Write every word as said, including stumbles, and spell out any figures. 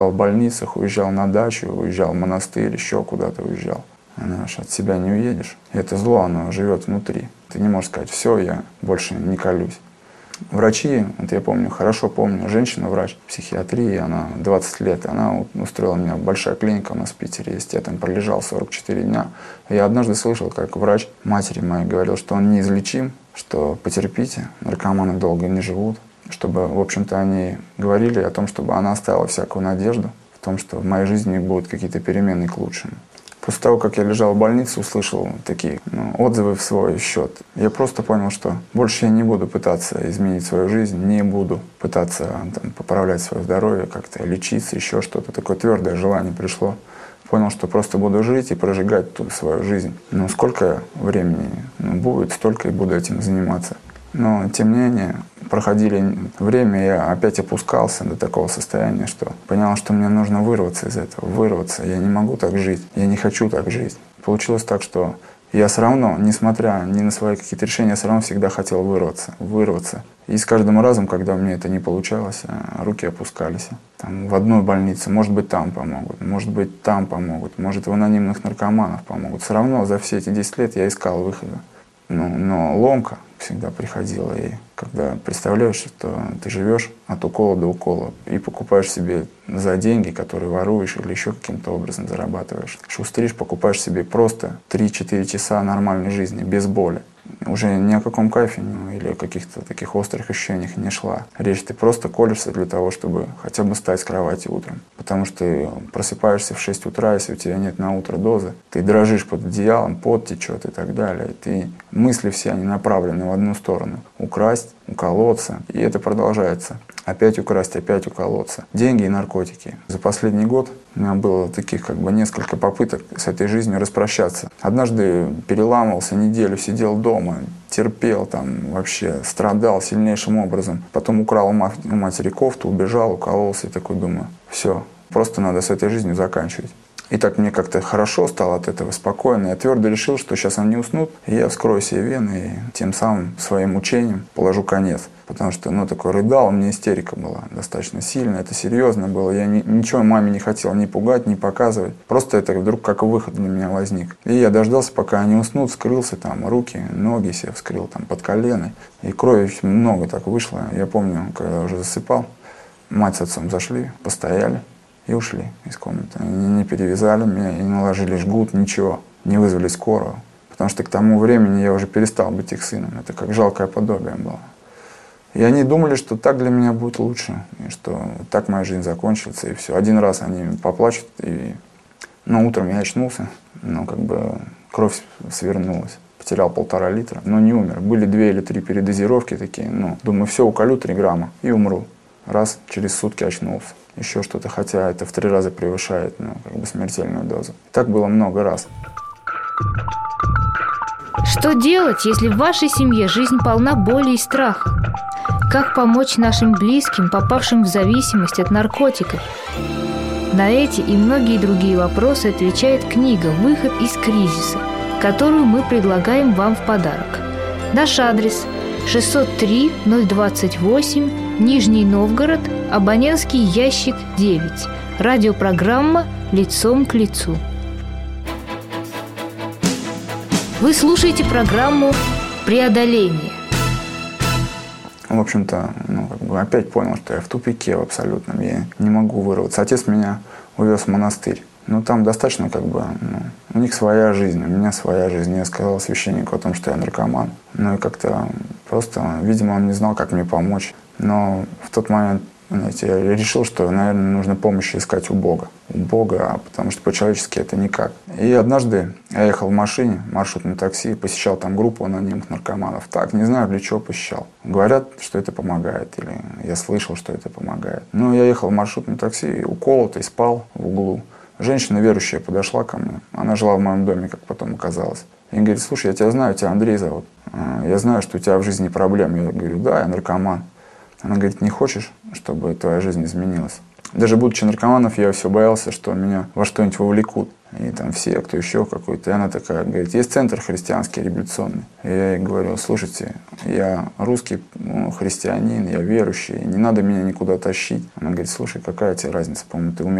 в больницах, уезжал на дачу, уезжал в монастырь, еще куда-то уезжал. Знаешь, от себя не уедешь. И это зло, оно живет внутри. Ты не можешь сказать, все, я больше не колюсь. Врачи, вот я помню, хорошо помню, женщина-врач психиатрии, она двадцать лет, она устроила меня, большая клиника у нас в Питере есть, я там пролежал сорок четыре дня. Я однажды слышал, как врач матери моей говорил, что он неизлечим, что потерпите, наркоманы долго не живут, чтобы, в общем-то, они говорили о том, чтобы она оставила всякую надежду в том, что в моей жизни будут какие-то перемены к лучшему. После того, как я лежал в больнице, услышал такие ну, отзывы в свой счет. Я просто понял, что больше я не буду пытаться изменить свою жизнь, не буду пытаться там, поправлять свое здоровье, как-то лечиться, еще что-то. Такое твердое желание пришло. Понял, что просто буду жить и прожигать ту свою жизнь. Но сколько времени ну, будет, столько и буду этим заниматься. Но, тем не менее, проходили время, я опять опускался до такого состояния, что понял, что мне нужно вырваться из этого, вырваться. Я не могу так жить, я не хочу так жить. Получилось так, что я все равно, несмотря ни на свои какие-то решения, все равно всегда хотел вырваться, вырваться. И с каждым разом, когда у меня это не получалось, руки опускались. Там, в одной больнице, может быть, там помогут, может быть, там помогут, может, в анонимных наркоманов помогут. Все равно за все эти десять лет я искал выхода. Ну, но ломка всегда приходила. И когда представляешь, что ты живешь от укола до укола и покупаешь себе за деньги, которые воруешь или еще каким-то образом зарабатываешь, шустришь, покупаешь себе просто три-четыре часа нормальной жизни, без боли. Уже ни о каком кайфе ну, или о каких-то таких острых ощущениях не шла речь. Ты просто колешься для того, чтобы хотя бы встать с кровати утром. Потому что ты просыпаешься в шесть утра, если у тебя нет на утро дозы. Ты дрожишь под одеялом, пот течет и так далее. И ты, мысли все, они направлены в одну сторону. Украсть, уколоться. И это продолжается. Опять украсть, опять уколоться. Деньги и наркотики. За последний год у меня было таких как бы несколько попыток с этой жизнью распрощаться. Однажды переламывался, неделю сидел дома, терпел, там вообще страдал сильнейшим образом. Потом украл у матери кофту, убежал, укололся и такой думаю, все, просто надо с этой жизнью заканчивать. И так мне как-то хорошо стало от этого, спокойно. Я твердо решил, что сейчас они уснут, и я вскрою себе вены, и тем самым своим учением положу конец. Потому что, ну, такой рыдал, у меня истерика была достаточно сильная, это серьезно было. Я ни, ничего маме не хотел ни пугать, ни показывать. Просто это вдруг как выход для меня возник. И я дождался, пока они уснут, скрылся там, руки, ноги себе вскрыл там под колено. И крови много так вышло. Я помню, когда уже засыпал, мать с отцом зашли, постояли. И ушли из комнаты. Они не перевязали меня, не наложили жгут, ничего. Не вызвали скорую. Потому что к тому времени я уже перестал быть их сыном. Это как жалкое подобие было. И они думали, что так для меня будет лучше. И что так моя жизнь закончится. И все. Один раз они поплачут. И... Но утром я очнулся. Но как бы кровь свернулась. Потерял полтора литра. Но не умер. Были две или три передозировки такие. Ну, думаю, все, уколю три грамма и умру. Раз, через сутки очнулся. Еще что-то, хотя это в три раза превышает ну, как бы смертельную дозу. Так было много раз. Что делать, если в вашей семье жизнь полна боли и страха? Как помочь нашим близким, попавшим в зависимость от наркотиков? На эти и многие другие вопросы отвечает книга «Выход из кризиса», которую мы предлагаем вам в подарок. Наш адрес – шестьсот три ноль двадцать восемь, Нижний Новгород, абонентский ящик девять. Радиопрограмма «Лицом к лицу». Вы слушаете программу «Преодоление». В общем-то, ну, как бы опять понял, что я в тупике в абсолютном. Я не могу вырваться. Отец меня увез в монастырь. Ну, там достаточно, как бы, ну, у них своя жизнь, у меня своя жизнь. Я сказал священнику о том, что я наркоман. Ну, и как-то просто, видимо, он не знал, как мне помочь. Но в тот момент, знаете, я решил, что, наверное, нужно помощи искать у Бога. У Бога, потому что по-человечески это никак. И однажды я ехал в машине, маршрутном такси, посещал там группу анонимных наркоманов. Так, не знаю, для чего посещал. Говорят, что это помогает, или я слышал, что это помогает. Но я ехал в маршрутном такси, уколотый, спал в углу. Женщина верующая подошла ко мне. Она жила в моем доме, как потом оказалось. И говорит, слушай, я тебя знаю, тебя Андрей зовут. Я знаю, что у тебя в жизни проблемы. Я говорю, да, я наркоман. Она говорит, не хочешь, чтобы твоя жизнь изменилась? Даже будучи наркоманом, я все боялся, что меня во что-нибудь вовлекут. и там все, кто еще какой-то. И она такая говорит, есть центр христианский революционный. И я ей говорю, слушайте, я русский ну, христианин, я верующий, не надо меня никуда тащить. Она говорит, слушай, какая тебе разница, по-моему, ты умеешь.